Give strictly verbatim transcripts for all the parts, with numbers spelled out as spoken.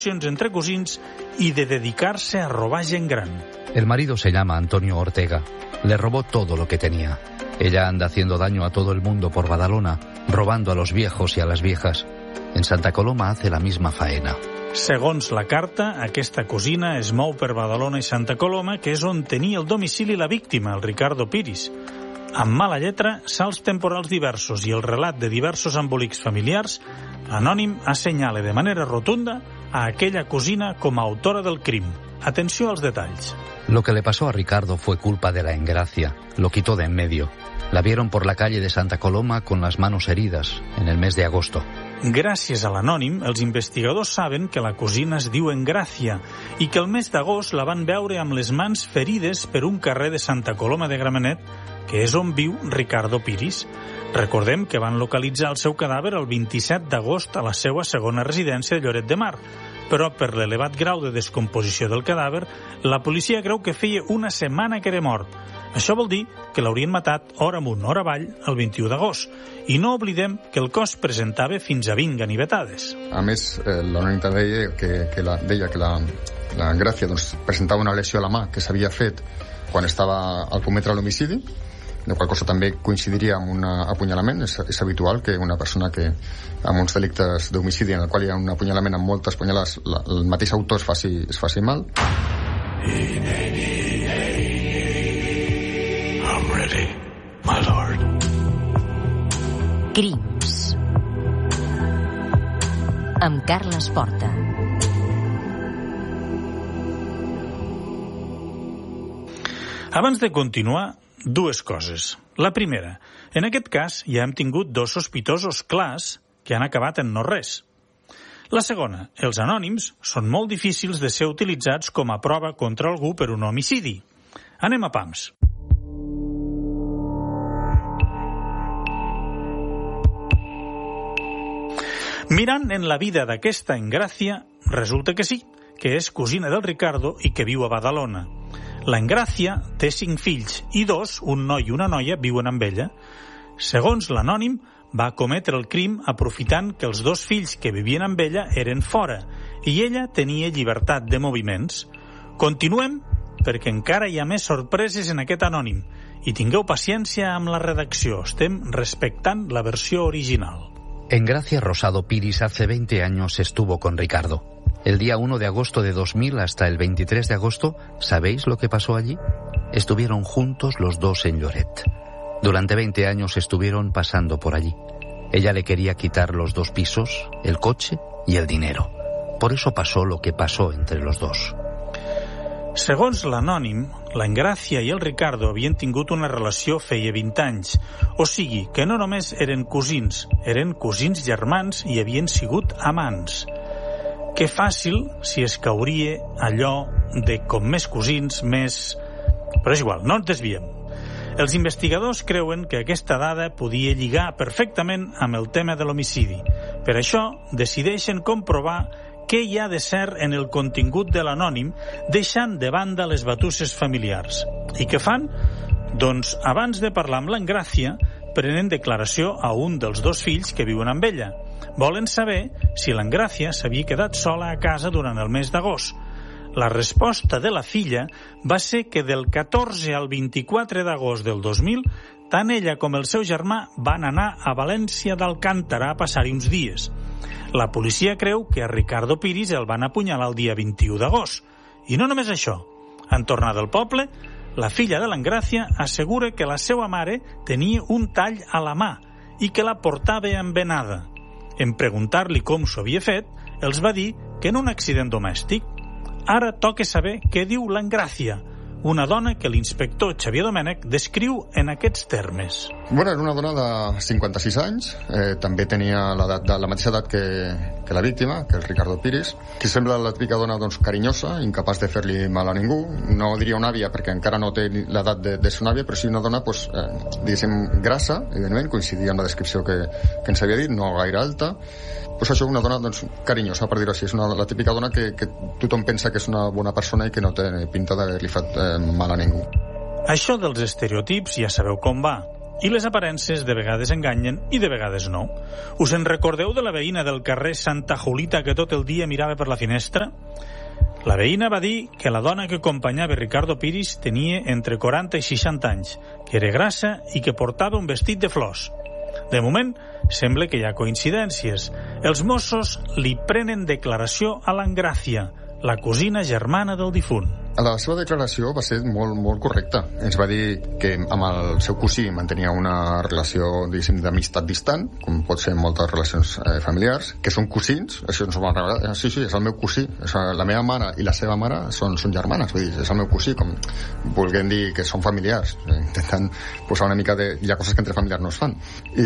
entre cosins y de dedicarse a robar gent gran. El marido se llama Antonio Ortega. Le robó todo lo que tenía. Ella anda haciendo daño a todo el mundo por Badalona, robando a los viejos y a las viejas. En Santa Coloma hace la misma faena. Segons la carta, aquesta cosina es mou per Badalona i Santa Coloma, que és on tenia el domicili la víctima, el Ricardo Piris. Amb mala lletra, salts temporals diversos i el relat de diversos embolics familiars, l'anònim assenyala de manera rotunda a aquella cosina com a autora del crim. Atenció als detalls. Lo que le pasó a Ricardo fue culpa de la engracia. Lo quitó de en medio. La vieron por la calle de Santa Coloma con las manos heridas en el mes de agosto. Gràcies a l'anònim, els investigadors saben que la cosina es diu Engràcia i que el mes d'agost la van veure amb les mans ferides per un carrer de Santa Coloma de Gramenet, que és on viu Ricardo Piris. Recordem que van localitzar el seu cadàver el vint-i-set d'agost a la seva segona residència de Lloret de Mar, però per l'elevat grau de descomposició del cadàver, la policia creu que feia una setmana que era mort. Això vol dir que l'haurien matat hora amunt, hora avall, el vint-i-u d'agost. I no oblidem que el cos presentava fins a vint ganivetades. A més, eh, l'anònim deia que, que, la, deia que la, la Engràcia doncs, presentava una lesió a la mà que s'havia fet quan estava al cometre l'homicidi, de qual cosa també coincidiria amb un apunyalament. És, és habitual que una persona que amb uns delictes d'homicidi en el qual hi ha un apunyalament amb moltes punyalades, la, el mateix autor es faci, es faci mal. I'm ready, my lord. Crims amb Carles Porta. Abans de continuar, dues coses. La primera, en aquest cas ja hem tingut dos sospitosos clars que han acabat en no res. La segona, els anònims són molt difícils de ser utilitzats com a prova contra algú per un homicidi. Anem a pams. Mirant en la vida d'aquesta Engràcia, resulta que sí, que és cosina del Ricardo i que viu a Badalona. La Engràcia té cinc fills i dos, un noi i una noia, viuen amb ella. Segons l'anònim, va cometre el crim aprofitant que els dos fills que vivien amb ella eren fora i ella tenia llibertat de moviments. Continuem perquè encara hi ha més sorpreses en aquest anònim i tingueu paciència amb la redacció. Estem respectant la versió original. Engracia Rosado Piris hace veinte años estuvo con Ricardo. El día uno de agosto de dos mil hasta el veintitrés de agosto, ¿sabéis lo que pasó allí? Estuvieron juntos los dos en Lloret. Durante veinte años estuvieron pasando por allí. Ella le quería quitar los dos pisos, el coche y el dinero. Por eso pasó lo que pasó entre los dos. Segons l'anònim, la Engràcia i el Ricardo havien tingut una relació feia vint anys. O sigui, que no només eren cosins, eren cosins germans i havien sigut amants. Que fàcil si es cauria allò de com més cosins, més... Però és igual, no ens desviem. Els investigadors creuen que aquesta dada podia lligar perfectament amb el tema de l'homicidi. Per això, decideixen comprovar què hi ha de cert en el contingut de l'anònim, deixant de banda les batusses familiars. I què fan? Doncs, abans de parlar amb l'Engràcia, prenen declaració a un dels dos fills que viuen amb ella. Volen saber si l'Engràcia s'havia quedat sola a casa durant el mes d'agost. La resposta de la filla va ser que del catorze al vint-i-quatre d'agost del dos mil, tant ella com el seu germà van anar a València d'Alcántara a passar-hi uns dies. La policia creu que a Ricardo Piris el van apunyalar el dia vint-i-u d'agost. I no només això. En tornar del poble, la filla de l'Engràcia assegura que la seva mare tenia un tall a la mà i que la portava envenada. En preguntar-li com s'ho havia fet, els va dir que en un accident domèstic. Ara toca saber què diu l'Engràcia, una dona que l'inspector Xavier Domènech descriu en aquests termes. Bueno, era una dona de cinquanta-sis anys, eh, també tenia l'edat de, la mateixa edat que, que la víctima, que el Ricardo Piris, que sembla la típica dona doncs, carinyosa, incapaç de fer-li mal a ningú. No diria una àvia, perquè encara no té l'edat de, de ser una àvia, però sí una dona, pues, eh, diguéssim, grassa, evidentment, coincidia amb la descripció que, que ens havia dit, no gaire alta. Pues això, una dona doncs, carinyosa, per dir-ho així. És una, la típica dona que, que tothom pensa que és una bona persona i que no té pinta d'haver-li fet eh, mal a ningú. Això dels estereotips ja sabeu com va. i les aparences de vegades enganyen i de vegades no. Us en recordeu de la veïna del carrer Santa Julita que tot el dia mirava per la finestra? La veïna va dir que la dona que acompanyava Ricardo Piris tenia entre quaranta i seixanta anys, que era grassa i que portava un vestit de flors. De moment, sembla que hi ha coincidències. Els Mossos li prenen declaració a l'Engràcia, la cosina germana del difunt. La seva declaració va ser molt, molt correcta. Ens va dir que amb el seu cosí mantenia una relació, diguéssim, d'amistat distant, com pot ser en moltes relacions eh, familiars, que són cosins, això ens ho van revelar. Sí, sí, és el meu cosí. La meva mare i la seva mare són, són germanes, vull dir, és el meu cosí, com volguem dir que són familiars, intentant posar una mica de... Hi ha coses que entre familiars no es fan.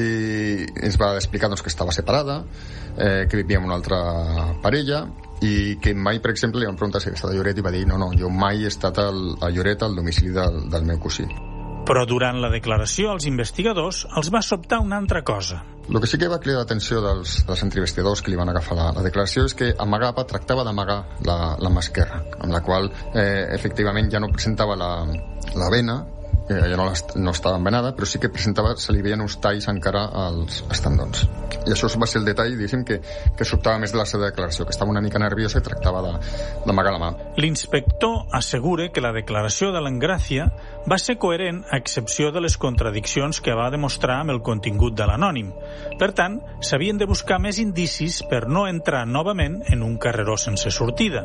I ens va explicar doncs, que estava separada, eh, que vivia amb una altra parella, i que mai, per exemple, li van preguntar si estava a Lloret i va dir no, no, jo mai he estat al, a Lloret al domicili del, del meu cosí. Però durant la declaració als investigadors els va sobtar una altra cosa. El que sí que va cridar l'atenció dels, dels entrevistadors que li van agafar la, la declaració és que amagava, tractava d'amagar la, la mà esquerra, amb la qual eh, efectivament ja no presentava la, la vena, que ja no, no estava envenada, però sí que presentava, se li veien uns talls encara als estendons. I això va ser el detall, diguéssim, que, que sobtava més de la seva declaració, que estava una mica nerviosa i tractava d'amagar la mà. L'inspector assegura que la declaració de l'Engràcia va ser coherent a excepció de les contradiccions que va demostrar amb el contingut de l'anònim. Per tant, s'havien de buscar més indicis per no entrar novament en un carreró sense sortida.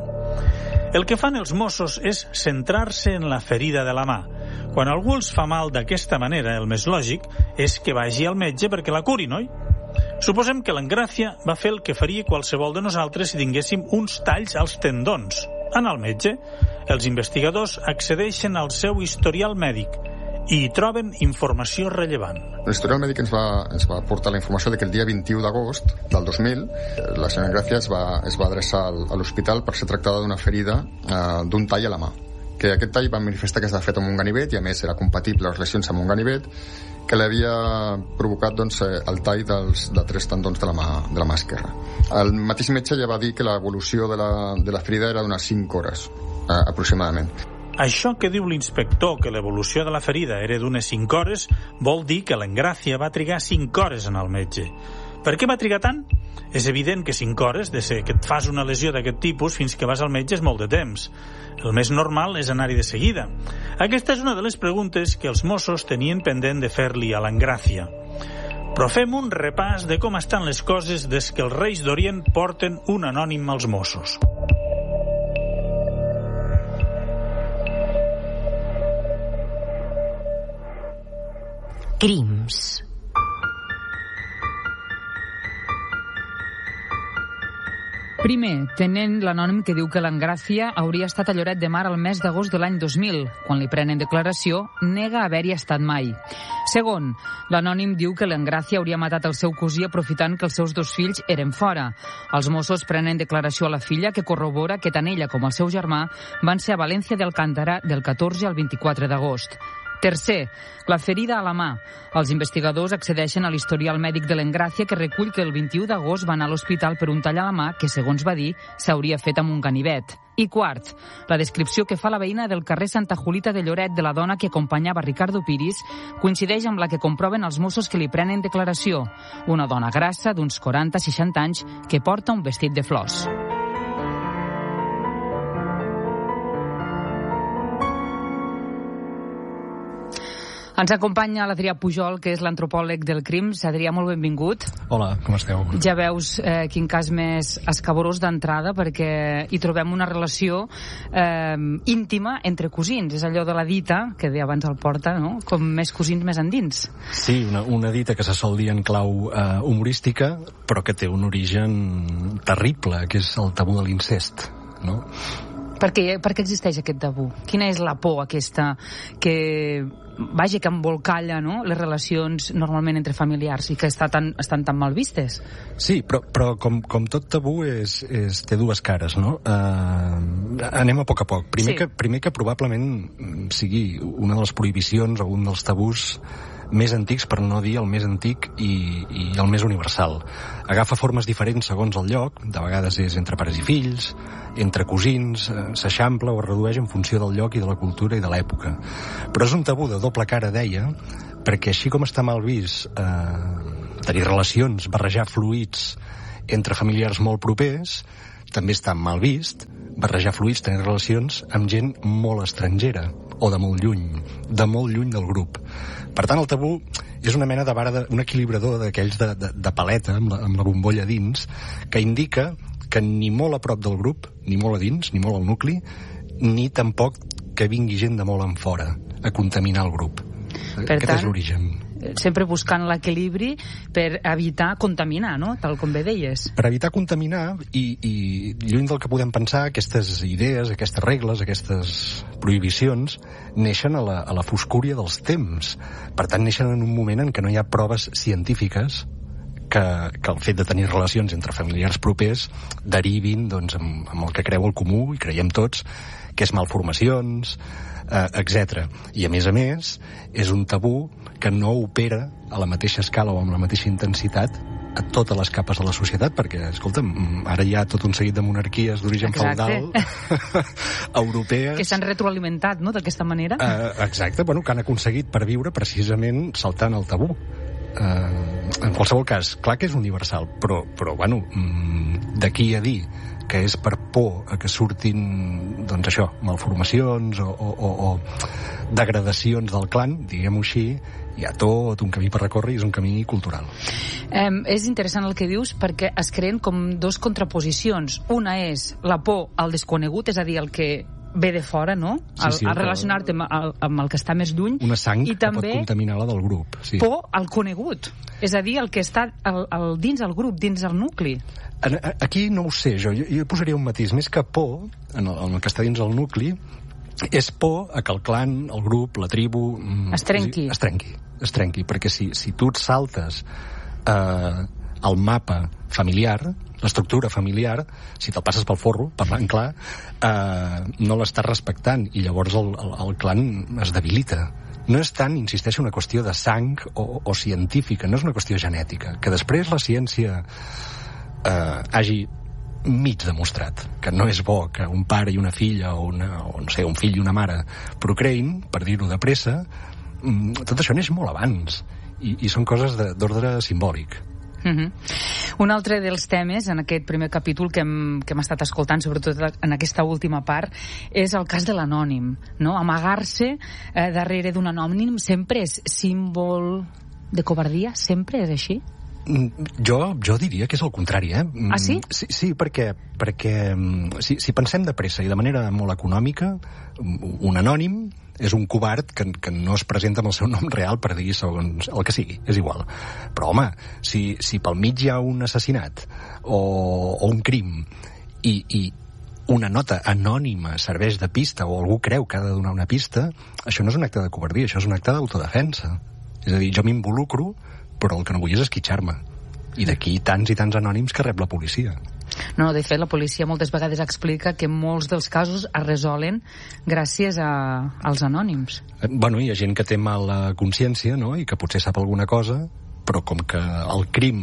El que fan els Mossos és centrar-se en la ferida de la mà. Quan algú els fa mal d'aquesta manera, el més lògic és que vagi al metge perquè la curi, no? Suposem que l'Engràcia va fer el que faria qualsevol de nosaltres si tinguéssim uns talls als tendons. En el metge, els investigadors accedeixen al seu historial mèdic i hi troben informació rellevant. L'historial mèdic ens va, ens va portar la informació de que el dia vint-i-u d'agost del dos mil la senyora Engràcia es va, es va adreçar a l'hospital per ser tractada d'una ferida eh, d'un tall a la mà, que aquest tall va manifestar que estava fet amb un ganivet i a més era compatible les lesions amb un ganivet que l'havia provocat doncs, el tall dels, de tres tendons de la, mà, de la mà esquerra. El mateix metge ja va dir que l'evolució de la, de la ferida era d'unes cinc hores eh, aproximadament. Això que diu l'inspector, que l'evolució de la ferida era d'unes cinc hores, vol dir que l'Engràcia va trigar cinc hores en el metge. Per què va trigar tant? És evident que cinc hores, de ser que et fas una lesió d'aquest tipus fins que vas al metge és molt de temps. El més normal és anar-hi de seguida. Aquesta és una de les preguntes que els Mossos tenien pendent de fer-li a l'Engràcia. Però fem un repàs de com estan les coses des que els Reis d'Orient porten un anònim als Mossos. Crims. Primer, tenen l'anònim que diu que l'Engràcia hauria estat a Lloret de Mar el mes d'agost de l'any dos mil. Quan li prenen declaració, nega haver-hi estat mai. Segon, l'anònim diu que l'Engràcia hauria matat el seu cosí aprofitant que els seus dos fills eren fora. Els Mossos prenen declaració a la filla que corrobora que tant ella com el seu germà van ser a València d'Alcántara del catorze al vint-i-quatre d'agost. Tercer, la ferida a la mà. Els investigadors accedeixen a l'historial mèdic de l'Engràcia que recull que el vint-i-u d'agost va anar a l'hospital per un tall a la mà que, segons va dir, s'hauria fet amb un ganivet. I quart, la descripció que fa la veïna del carrer Santa Julita de Lloret de la dona que acompanyava Ricardo Piris coincideix amb la que comproven els Mossos que li prenen declaració. Una dona grassa d'uns quaranta a seixanta anys que porta un vestit de flors. Ens acompanya l'Adrià Pujol, que és l'antropòleg del Crims. Adrià, molt benvingut. Hola, com esteu? Ja veus eh, quin cas més escabrós d'entrada, perquè hi trobem una relació eh, íntima entre cosins. És allò de la dita, que deia abans el Porta, no? Com més cosins més endins. Sí, una, una dita que se sol dir en clau eh, humorística, però que té un origen terrible, que és el tabú de l'incest, no? Per què, per què existeix aquest tabú? Quina és la por aquesta que, vaja, que embolcalla, no?, les relacions normalment entre familiars i que està tan, estan tan mal vistes? Sí, però, però com, com tot tabú és, és, té dues cares, no? Uh, anem a poc a poc. Primer, sí. que, primer que probablement sigui una de les prohibicions o un dels tabús més antics, per no dir el més antic i, i el més universal. Agafa formes diferents segons el lloc, de vegades és entre pares i fills, entre cosins, s'eixampla o es redueix en funció del lloc i de la cultura i de l'època. Però és un tabú de doble cara, deia, perquè així com està mal vist eh, tenir relacions, barrejar fluids entre familiars molt propers, també està mal vist barrejar fluids, tenir relacions amb gent molt estrangera o de molt lluny, de molt lluny del grup. Per tant, el tabú és una mena de vara, de, un equilibrador d'aquells de, de, de paleta, amb la, amb la bombolla dins, que indica que ni molt a prop del grup, ni molt a dins, ni molt al nucli, ni tampoc que vingui gent de molt en fora a contaminar el grup. Per Aquest tant, és l'origen. Sempre buscant l'equilibri per evitar contaminar, no? Tal com bé deies. Per evitar contaminar i, i lluny del que podem pensar, aquestes idees, aquestes regles, aquestes prohibicions neixen a la, a la foscúria dels temps. Per tant, neixen en un moment en què no hi ha proves científiques que, que el fet de tenir relacions entre familiars propers derivin doncs, amb, amb el que creu el comú, i creiem tots, que és malformacions, eh, etcètera. I, a més a més, és un tabú que no opera a la mateixa escala o amb la mateixa intensitat a totes les capes de la societat, perquè, escolta'm, ara hi ha tot un seguit de monarquies d'origen feudal europees... Que s'han retroalimentat, no?, d'aquesta manera. Uh, exacte, bueno, que han aconseguit per viure precisament saltant el tabú. Uh, en qualsevol cas, clar que és universal, però, però bueno, d'aquí a dir que és per por a que surtin, doncs això, malformacions o, o, o, o degradacions del clan, diguem-ho així, hi ha tot un camí per recórrer i és un camí cultural. Eh, és interessant el que dius perquè es creen com dos contraposicions. Una és la por al desconegut, és a dir, el que ve de fora, no? Sí, sí, a relacionar-te amb, amb el que està més lluny. Una sang i que també pot contaminar la del grup. Sí. Por al conegut, és a dir, el que està al, al, dins el grup, dins el nucli. Aquí no ho sé, jo, jo, jo posaria un matís. Més que por, en el, en el que està dins el nucli, és por a que el clan, el grup, la tribu... Es trenqui. Es trenqui, es trenqui, perquè si, si tu et saltes eh, el mapa familiar, l'estructura familiar, si te'l passes pel forro, parlant clar, eh, no l'estàs respectant i llavors el, el, el clan es debilita. No és tant, insisteixo, una qüestió de sang o, o científica, no és una qüestió genètica. Que després la ciència eh, hagi mig demostrat que no és bo que un pare i una filla o, una, o no sé, un fill i una mare procreïn, per dir-ho de pressa, tot això neix molt abans i, i són coses d'ordre simbòlic. Uh-huh. Un altre dels temes en aquest primer capítol que hem, que hem estat escoltant, sobretot en aquesta última part, és el cas de l'anònim, no? Amagar-se eh, darrere d'un anònim sempre és símbol de covardia? Sempre és així? Jo, jo diria que és el contrari, eh? Ah, sí? Sí, sí perquè, perquè si, si pensem de pressa i de manera molt econòmica, un anònim és un covard que, que no es presenta amb el seu nom real per dir segons el que sigui, és igual. Però, home, si, si pel mig hi ha un assassinat o, o un crim i, i una nota anònima serveix de pista o algú creu que ha de donar una pista, això no és un acte de covardia, això és un acte d'autodefensa. És a dir, jo m'involucro, però el que no vull és esquitxar-me. I d'aquí tants i tants anònims que rep la policia. No, de fet, la policia moltes vegades explica que molts dels casos es resolen gràcies a, als anònims. Bueno, hi ha gent que té mala consciència, no?, i que potser sap alguna cosa, però com que el crim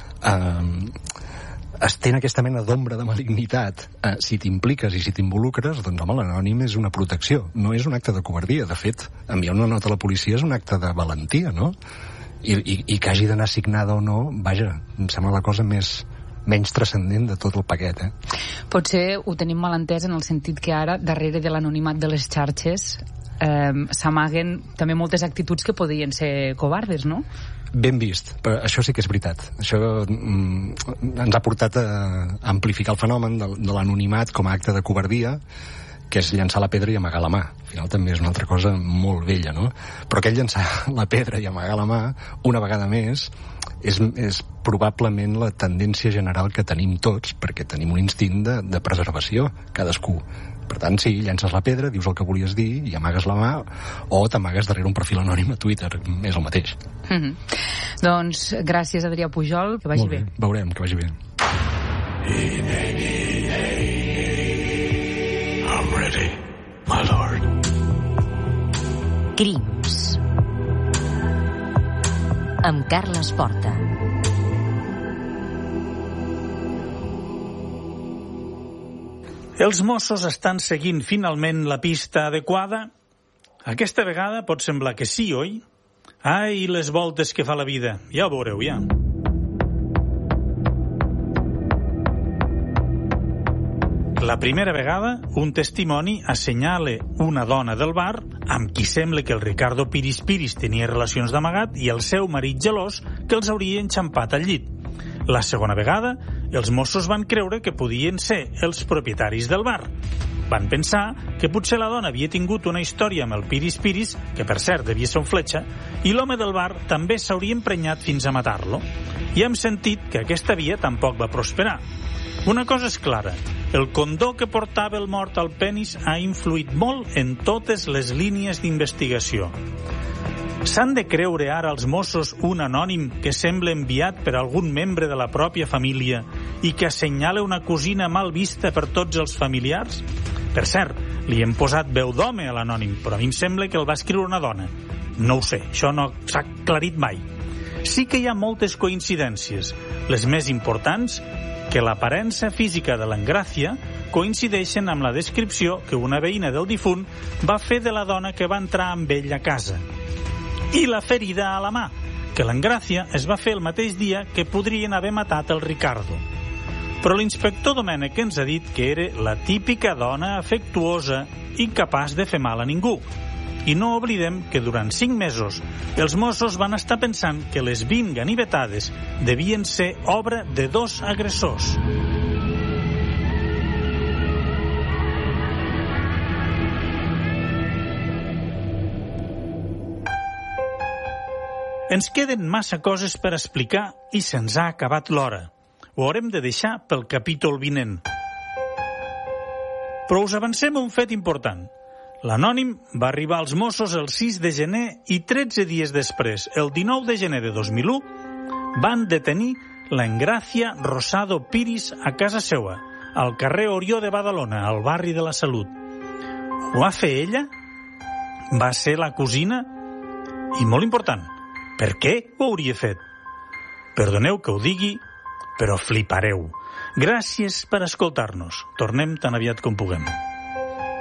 eh, es té aquesta mena d'ombra de malignitat, eh, si t'impliques i si t'involucres, doncs, home, l'anònim és una protecció, no és un acte de covardia. De fet, enviar una nota a la policia és un acte de valentia, no? I, i, i que hagi d'anar signada o no, vaja, em sembla la cosa més menys transcendent de tot el paquet, eh? Potser ho tenim mal entès en el sentit que ara, darrere de l'anonimat de les xarxes, eh, s'amaguen també moltes actituds que podrien ser covardes, no? Ben vist, però això sí que és veritat. Això mm, ens ha portat a amplificar el fenomen de, de l'anonimat com a acte de covardia, que és llançar la pedra i amagar la mà. Al final també és una altra cosa molt vella, no? Però aquell llançar la pedra i amagar la mà, una vegada més, és, és probablement la tendència general que tenim tots, perquè tenim un instint de, de preservació, cadascú. Per tant, sí, llances la pedra, dius el que volies dir i amagues la mà, o t'amagues darrere un perfil anònim a Twitter, és el mateix. Mm-hmm. Doncs gràcies, Adrià Pujol, que vagi bé. bé. Veurem, que vagi bé. I'm ready, my lord. Crims. Amb Carles Porta. Els Mossos estan seguint finalment la pista adequada? Aquesta vegada pot semblar que sí, oi? Ai, les voltes que fa la vida. Ja ho veureu, ja. La primera vegada, un testimoni assenyala una dona del bar amb qui sembla que el Ricardo Piris Piris tenia relacions d'amagat i el seu marit gelós que els hauria enxampat al llit. La segona vegada, els Mossos van creure que podien ser els propietaris del bar. Van pensar que potser la dona havia tingut una història amb el Piris Piris, que per cert devia ser un fletxa, i l'home del bar també s'hauria emprenyat fins a matar-lo. I hem sentit que aquesta via tampoc va prosperar. Una cosa és clara, el condó que portava el mort al penis ha influït molt en totes les línies d'investigació. S'han de creure ara els Mossos un anònim que sembla enviat per algun membre de la pròpia família i que assenyala una cosina mal vista per tots els familiars? Per cert, li hem posat veu d'home a l'anònim, però a mi em sembla que el va escriure una dona. No ho sé, això no s'ha aclarit mai. Sí que hi ha moltes coincidències. Les més importants, que l'aparença física de l'Engràcia coincideixen amb la descripció que una veïna del difunt va fer de la dona que va entrar amb ell a casa. I la ferida a la mà, que l'Engràcia es va fer el mateix dia que podrien haver matat el Ricardo. Però l'inspector Domènech ens ha dit que era la típica dona afectuosa, incapaç de fer mal a ningú. I no oblidem que durant cinc mesos els Mossos van estar pensant que les vint ganivetades devien ser obra de dos agressors. Ens queden massa coses per explicar i se'ns ha acabat l'hora. Ho haurem de deixar pel capítol vinent. Però us avancem un fet important. L'anònim va arribar als Mossos el sis de gener i tretze dies després, el dinou de gener de dos mil u, van detenir l'Engràcia Rosado Piris a casa seua, al carrer Orió de Badalona, al barri de la Salut. Ho va fer ella? Va ser la cosina? I molt important, per què ho hauria fet? Perdoneu que ho digui, però flipareu. Gràcies per escoltar-nos. Tornem tan aviat com puguem.